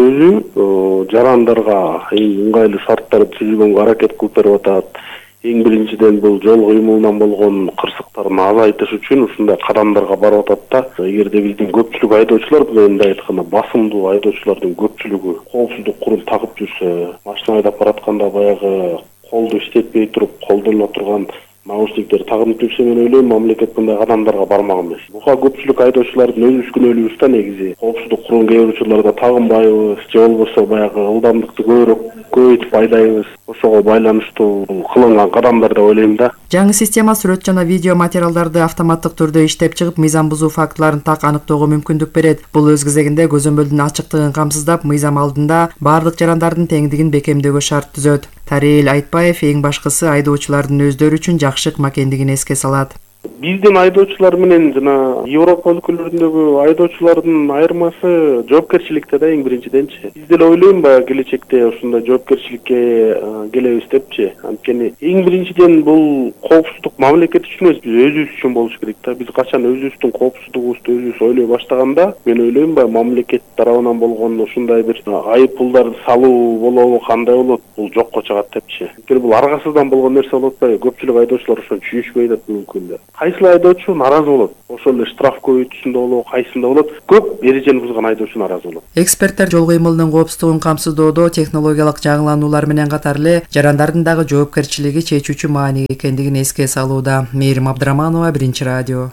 өзү жарандарга эң ыңгайлуу шарттарды түзүүгө аракет кылып берип атат. Эң биринчиден бул жол кыймылынан болгон кырсыктарын азайтыш үчүн ушундай кадамдарга барып атат да. Эгерде биздин көпчүлүк айдоочулар мындай айтканда басымдуу айдоочулардын көпчүлүгү коопсуздук курун тагып жүрсө, машина айдап баратканда баягы колду иштетпей туруп колдонула турган наушниктер тагынып жүрсө, мен ойлойм мамлекет мындай кадамдарга бармак эмес. Буга көпчүлүк айдоочулардын өз күнөөлүгүбүз да негизи. Коопсуздук курун кээ бир учурларда тагынбайбыз, же болбосо баягы ылдамдыкты көбүрөөк көбөйтүп айдайбыз. Ошого байланыштуу кылынган кадамдар деп ойлойм да. Жаңы система сүрөт жана видео материалдарды автоматтык түрдө иштеп чыгып, мыйзам бузуу фактыларын так аныктоого мүмкүндүк берет. Бул өз кезегинде көзөмөлдүн ачыктыгын камсыздап, мыйзам алдында бардык жарандардын теңдигин бекемдөөгө шарт түзөт. Тарел Айтбаев эң башкысы айдоочулардын өздөрү үчүн жакшы ыкма экендигин эске салат. Биздин айдоочулар менен жана Европа өлкөлөрүндөгү айдоочулардын айырмасы жоопкерчиликте да эң биринчиденчи. Биз деле ойлойм баягы келечекте ушундай жоопкерчиликке келебиз депчи. Анткени эң биринчиден бул коопсуздук мамлекет үчүн эмес, биз өзүбүз үчүн болуш керек да. Биз качан өзүбүздүн коопсуздугубузду өзүбүз ойлой баштаганда, мен ойлойм баягы мамлекет тарабынан болгон ушундай бир айып пулдарды салуу болобу, кандай болот, бул жокко чыгат депчи. Анткени бул аргасыздан болгон нерсе болуп атпайбы? Көпчүлүк айдоочулар ошону түшүнүшпөй атат бүгүнкү күндө. Кайсыл айдоочу наразы болот, ошол эле штраф көбөйтүүсүндө болобу, кайсында болот, көп эрежени бузган айдоочу наразы болот. Эксперттер жол кыймылынын коопсуздугун камсыздоодо технологиялык жаңылануулар менен катар эле жарандардын дагы жоопкерчилиги чечүүчү маани экендигин эске салууда. Мээрим Абдыраманова, Биринчи радио.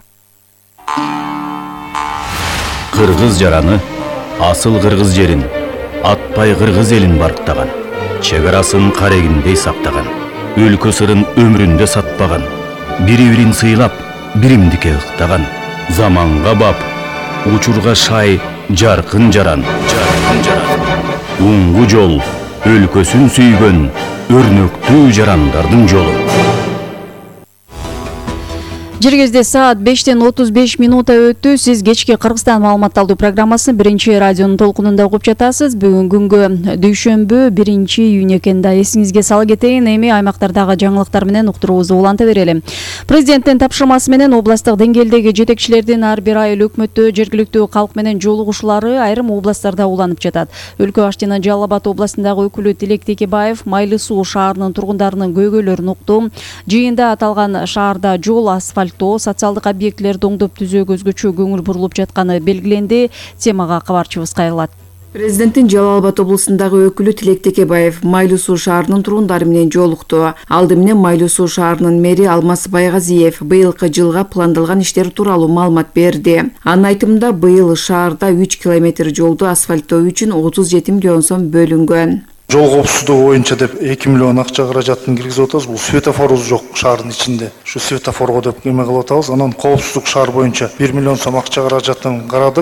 Кыргыз жараны асыл кыргыз жерин, атпай кыргыз элин барктаган, чек арасын карегиндей сактаган, өлкө сырын өмүрүндө сатпаган, бири-бирин сыйлап, биримдикке ыктаган, заманга бап, учурга шай, жаркын жаран, жаркын жаран. Уңгу жол, өлкөсүн сүйгөн, өрнөктүү жарандардын жолу. Жергезде саат бештен отуз беш минута өттү. Сиз кечки Кыргызстан маалыматталдуу программасын Биринчи радионун толкунунда угуп жатасыз. Бүгүн күнгө дүйшөмбү биринчи июнь экен да. Эсиңизге сала кетейин, эми аймактардагы жаңылыктар менен уктуруубузду уланта берели. Президенттин тапшырмасы менен областтык деңгээлдеги жетекчилердин ар бир айыл өкмөттө жергиликтүү калк менен жолугушуулары айрым областтарда уланып жатат. Өлкө башчынын Жалал Абад областындагы өкүлү Тилек Текебаев Майлы суу шаарынын тургундарынын көйгөйлөрүн укту. Жыйында аталган шаарда жол, асфальт социалдык объектилерди оңдоп түзүүгө өзгөчө көңүл бурулуп жатканы белгиленди. Темага кабарчыбыз кайрылат. Президенттин Жалал Абад областындагы өкүлү Тилек Текебаев Майлы суу шаарынын турундары менен жолукту. Алды менен Майлы суу шаарынын мэри Алмаз Байгазиев быйылкы жылга пландалган иштер тууралуу маалымат берди. Анын айтымында быйыл шаарда үч километр жолду асфальттоо үчүн отуз жети миллион сом бөлүнгөн. Жол коопсуздугу боюнча деп эки миллион акча каражатын киргизип атабыз. Бул светофорубуз жок шаардын ичинде. Ушу светофорго деп эме кылып атабыз. Анан коопсуздук шаар боюнча бир миллион сом акча каражатын карадык.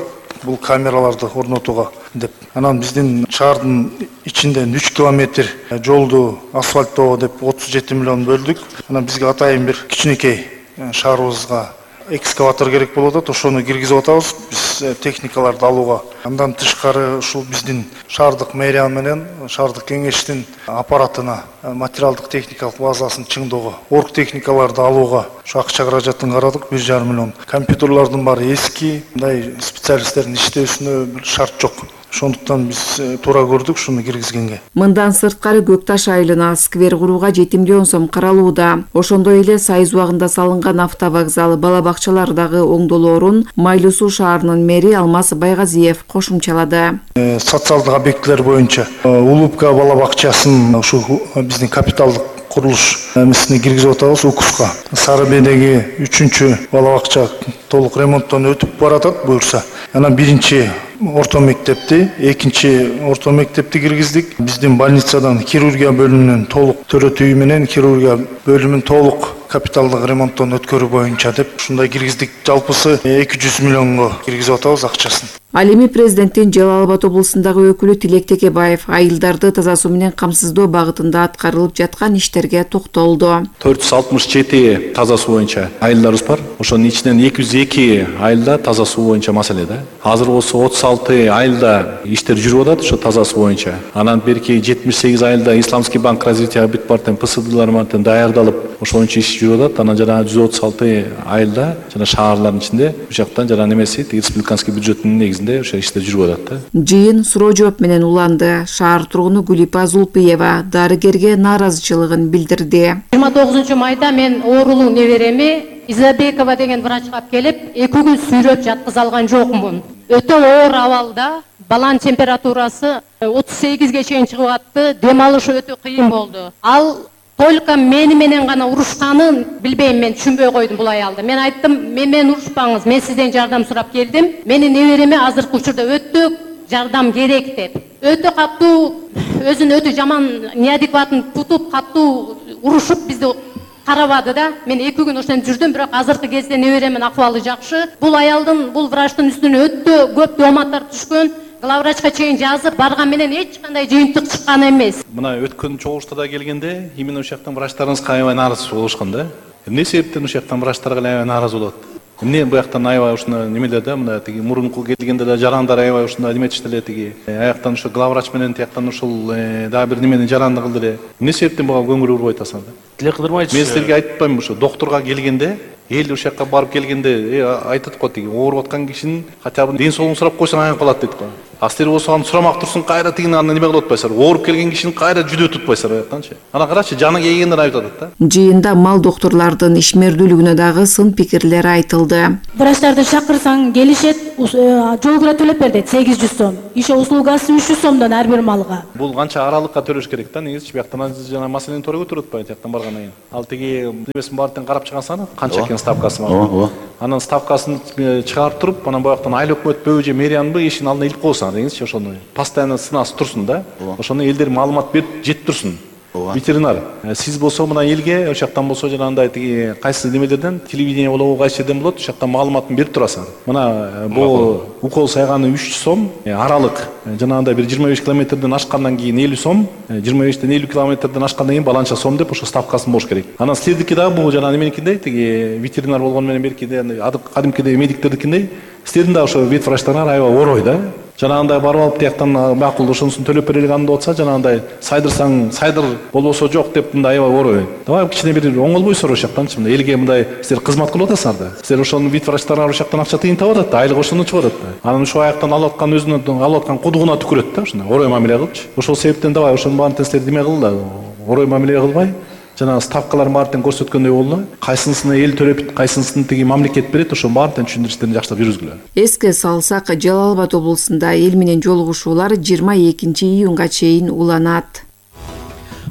бул камераларды орнотууга деп. Анан биздин шаардын ичинден үч километр жолду асфальттоого деп отуз жети миллион бөлдүк. Анан бизге атайын бир кичинекей шаарыбызга экскаватор керек болуп атат, ошону киргизип атабыз биз техникаларды алууга. Андан тышкары ушул биздин шаардык мэрия менен шаардык кеңештин аппаратына материалдык техникалык базасын чыңдоого, орг техникаларды алууга ушу акча каражатын карадык, бир жарым миллион. Компьютерлардын баары эски, мындай специалисттердин иштөөсүнө бир шарт жок. Ошондуктан биз туура көрдүк ушуну киргизгенге. Мындан сырткары Көкташ айылына сквер курууга жети миллион сом каралууда. Ошондой эле Сайыз убагында салынган автовокзал, бала бакчалар дагы оңдолоорун Майлуу Суу шаарынын мэри Алмаз Байгазиев кошумчалады. Социалдык объектилер боюнча Улупка бала бакчасын ушу биздин капиталдык курулуш эмесине киргизип атабыз укуска. Сары Бейдеги үчүнчү бала бакча толук ремонттон өтүп баратат буюрса. Анан биринчи орто мектепти, экинчи орто мектепти киргиздик. Биздин больницадан хирургия бөлүмүнүн толук төрөтүү менен хирургия бөлүмүн толук капиталдык ремонттон өткөрүү боюнча деп ушундай киргиздик. Жалпысы эки жүз миллионго киргизип атабыз акчасын. Ал эми президенттин Жалал Абад облусундагы өкүлү Тилек Текебаев айылдарды таза суу менен камсыздоо багытында аткарылып жаткан иштерге токтолду. төрт жүз алтымыш жети таза суу боюнча айылдарыбыз бар. Ошонун ичинен эки жүз эки айылда таза суу боюнча маселе да. Азыр болсо отуз алты айылда иштер жүрүп атат ошо таза суу боюнча. Анан берки жетимиш сегиз айылда Исламский банк развития бүт бартен ПСДлар менен даярдалып ошончо иш жүрүп атат. Анан жана жүз отуз алты айылда жана шаарлардын ичинде бул жактан жана немеси республиканский бюджеттин негизинде ошо иштер жүрүп атат да. Жыйын суроо жооп менен уланды. Шаар тургуну Гүлипа Зулпиева дарыгерге нааразычылыгын билдирди. жыйырма тогузунчу майда мен оорулуу небереми Изабекова деген врачка алып келип, эки күн сүйрөп жаткыза алган жокмун. Өтө оор абалда, баланын температурасы отуз сегизге чейин чыгып атты, дем алышы өтө кыйын болду. Ал только мени менен гана урушканын билбейм, мен түшүнбөй койдум бул аялды. Мен айттым, мен менен урушпаңыз, мен сизден жардам сурап келдим. Менин небереме азыркы учурда өтө жардам керек деп. Өтө каттуу, өзүн өтө жаман неадекватын тутуп, каттуу урушуп бизди карабады да. Мен эки күн ошондо жүрдүм, бирок азыркы кезде неберемин акыбалы жакшы. Бул аялдын, бул врачтын үстүнө өтө көп дооматтар түшкөн. Главврачка чейин жазып барган менен эч кандай жыйынтык чыккан эмес. Мына өткөн чогулуштарда келгенде именно ошол жактан врачтарыбызга аябай нааразы болушкан да. Эмне себептен ошол жактан врачтарга аябай нааразы болот? Эмне бу жактан аябай ушуну немелер да, мына тиги мурунку келгенде да жарандар аябай ушундай неметишти эле тиги. Аяктан ошо главврач менен тияктан ушул дагы бир немени жаранды кылды эле. Эмне себептен буга көңүл бурбай атасыңар да? Тиле кыдырмайчы. Мен силерге айтпайм, ошо доктурга келгенде эл ошол жакка барып келгенде айтат го тиги ооруп аткан кишинин хотя бы ден соолугун сурап койсоң аянып калат дейт го. А силер болсо аны сурамак турсун, кайра тигини аны неме кылып атпайсыздар. Ооруп келген кишини кайра жүдө tutпайсыздар аяктанчы. Ана карачы, жаны келгендер айтып атат да. Жыйында мал доктурлардын ишмердүүлүгүнө дагы сын пикирлер айтылды. Врачтарды чакырсаң келишет, жол кыра төлөп бер дейт, сегиз жүз сом. Иши услугасы үч жүз сомдон ар бир малга. Бул канча аралыкка төлөш керек да, негизи бияктан жана маселени туура көтөрүп атпайбы тияктан баргандан кийин. Ал тиги небесин баардыгын карап чыгансаң, канча экен ставкасы бар. Анан ставкасын чыгарып туруп, анан бояктан айыл өкмөтпү же мэриянбы ишин алдына илип койсоңар деңизчи, ошону постоянно сынасы турсун да. Ошону элдер маалымат берип жетип турсун. Ветеринар. Сиз болсо мына элге ошол жактан болсо жанагындай тиги кайсы немелерден телевидение болобу, кайсы жерден болот, ошол жактан маалыматын берип турасың. Мына бул укол сайганы үч жүз сом, аралык жанагындай бир жыйырма беш километрден ашкандан кийин элүү сом, жыйырма бештен элүү километрден ашкандан кийин баланча сом деп ошо ставкасын болуш керек. Анан силердики дагы бул жанагы неменикиндей тиги ветеринар болгону менен беркиде кадимкидей медиктердикиндей силердин да ошо вет врачтарыңар аябай орой да. Жанагындай барып алып тияктан макул ошонусун төлөп бере алган деп атса, жанагындай сайдырсаң сайдыр болбосо жок деп мындай аябай орой. Давай кичине бир оңолбойсуңар ошол жактанчы, мындай элге мындай силер кызмат кылып атасыңар да. Силер ошонун вет врачтарыңар ошол жактан акча тыйын табып атат да, айлык ошондон чыгып атат да. Анан ошол аяктан алып аткан өзүнүн алып аткан кудугуна түкүрөт да, ошондой орой мамиле кылыпчы. Ошол себептен давай ошонун баарын силер деме кыл да, орой мамиле кылбай жана ставкалар баардыгын көрсөткөндөй болду. Кайсынысын эл төлөп, кайсынысын тиги мамлекет берет, ошо баардыгын түшүндүрүштөрүн жакшылап жүргүзгүлө. Эске салсак, Жалал Абад облусунда эл менен жолугушуулар жыйырма экинчи июнга чейин уланат.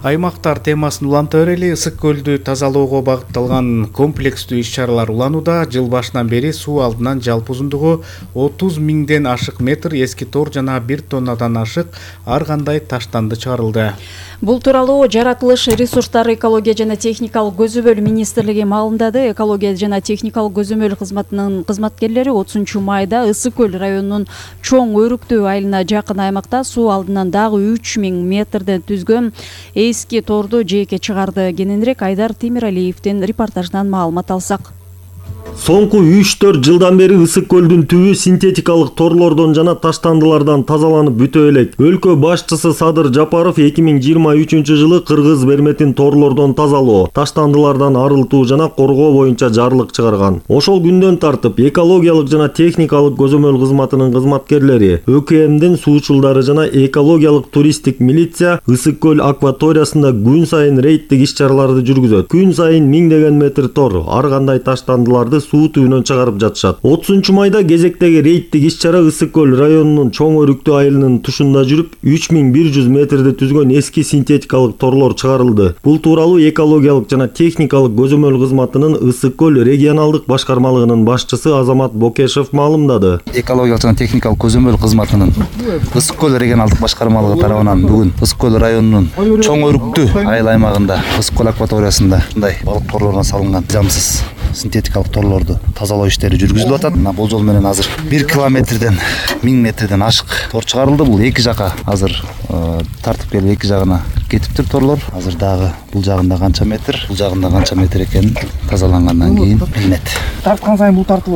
Аймактар темасын уланта берели, ысык көлдү тазалоого багытталган комплекстүү иш-чаралар уланууда. Жыл башынан бери суу алдынан жалпы узундугу отуз миңден ашык метр эски тор жана бир тоннадан ашык ар кандай таштанды чыгарылды. Бул тууралуу жаратылыш ресурстары экология жана техникалык көзөмөл министрлиги маалымдады. Экология жана техникалык көзөмөл кызматынын кызматкерлери отузунчу майда Ысык көл районунун чоң өрүктүү айылына жакын аймакта суу алдынан дагы үч миң метрден түзгөн эски торду жээкке чыгарды. Кененирээк Айдар Темиралиевдин репортажынан маалымат алсак. Соңку үч төрт жылдан бери Ысык көлдүн түбү синтетикалык торлордон жана таштандылардан тазаланып бүтө элек. Өлкө башчысы Садыр Жапаров эки миң жыйырма үчүнчү жылы Кыргыз берметин торлордон тазалоо, таштандылардан арылтуу жана коргоо боюнча жарлык чыгарган. Ошол күндөн тартып экологиялык жана техникалык көзөмөл кызматынын кызматкерлери, ÖКМдин суучулдары жана экологиялык туристтик милиция Ысык көл акваториясында күн сайын рейдтик иш-чараларды жүргүзөт. Күн сайын миңдеген метр тор, ар кандай таштандыларды суу түбүнөн чыгарып жатышат. отузунчу майда кезектеги рейдтик иш-чара Ысык көл районунун чоң өрүктүү айылынын тушунда жүрүп, үч миң бир жүз метрди түзгөн эски синтетикалык торлор чыгарылды. Бул тууралуу экологиялык жана техникалык көзөмөл кызматынын Ысык көл регионалдык башкармалыгынын башчысы Азамат Бокешев маалымдады. Экологиялык жана техникалык көзөмөл кызматынын Ысык көл регионалдык башкармалыгы тарабынан бүгүн Ысык көл районунун чоң өрүктүү айыл аймагында Ысык көл акваториясында мындай балык торлорунан салынган жамсыз синтетикалык торлорду тазалоо иштери жүргүзүлүп атат. Мына болжол менен азыр бир километрден миң метрден ашык тор чыгарылды. Бул эки жака азыр тартып келип эки жагына кетиптир торлор. Азыр дагы бул жагында канча метр, бул жагында канча метр экенин тазалангандан кийин билинет. Тарткан сайын бул тартылып.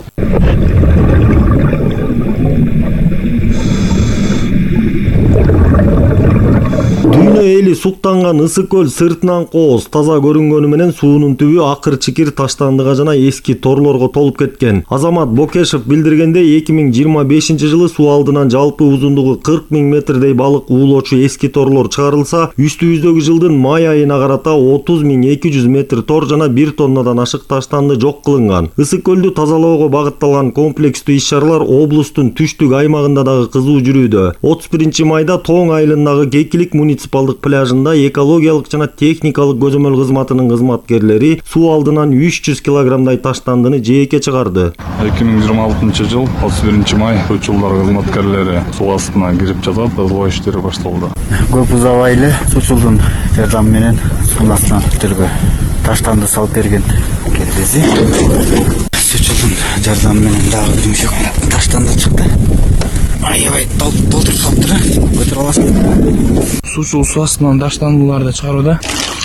Дүйнө эли суктанган Ысык көл сыртынан кооз, таза көрүнгөнү менен суунун түбү акыр-чикир таштандыга жана эски торлорго толуп кеткен. Азамат Бокешев билдиргендей, эки миң жыйырма бешинчи жылы суу алдынан жалпы узундугу кырк миң метрдей балык уулоочу эски торлор чыгарылса, үстүбүздөгү жылдын май айына карата отуз миң эки жүз метр тор жана бир тоннадан ашык таштанды жок кылынган. Ысык көлдү тазалоого багытталган комплекстүү иш-чаралар облустун түштүк аймагында дагы кызуу жүрүүдө. отуз биринчи майда Тоң айылындагы Кекилик муниципалдык пляжында экологиялык жана техникалык көзөмөл кызматынын кызматкерлери суу алдынан үч жүз килограммдай таштандыны жээкке чыгарды. эки миң жыйырма алтынчы жыл отуз биринчи май суучулдар кызматкерлери суу астына кирип жатат, тазалоо иштери башталды. Көп узабай эле суучулдун жардамы менен суунун астынан түргө таштанды салып берген келбези. Суучулдун жардамы менен дагы бир мишек таштанды чыкты. Аябай толтуруп калыптыр, көтөрүп аласың. Суучул суу астынан таштандыларды чыгарууда.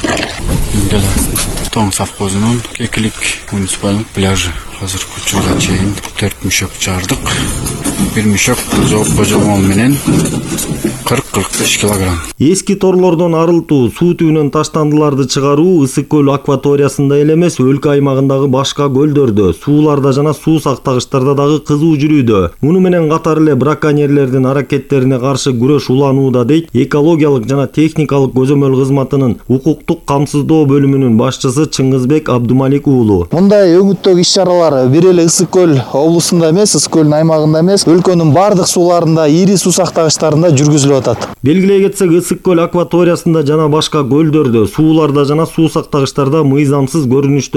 Тоң совхозунун Кекилик муниципалдык пляжы азыркы учурга чейин төрт мишек чыгардык. Бир мишек жооп кожомол менен кырк кырк беш килограмм. Эски торлордон арылтуу, суу түбүнөн таштандыларды чыгаруу Ысык көл акваториясында эле эмес, өлкө аймагындагы башка көлдөрдө, сууларда жана суу сактагычтарда дагы кызуу жүрүүдө. Муну менен катар эле браконьерлердин аракеттерине каршы күрөш уланууда, дейт экологиялык жана техникалык көзөмөл кызматынын укуктук камсыздоо бөлүмүнүн башчысы Чыңгызбек Абдумалик уулу. Мындай өңүттөгү иш-чаралар бир эле Ысык көл облусунда эмес, Ысык көлдүн аймагында эмес, өлкөнүн бардык сууларында, ири суу сактагычтарында жүргүзүлүп атат. Белгилей кетсек, Ысык көл акваториясында жана башка көлдөрдө, сууларда жана суу сактагычтарда мыйзамсыз көрүнүштө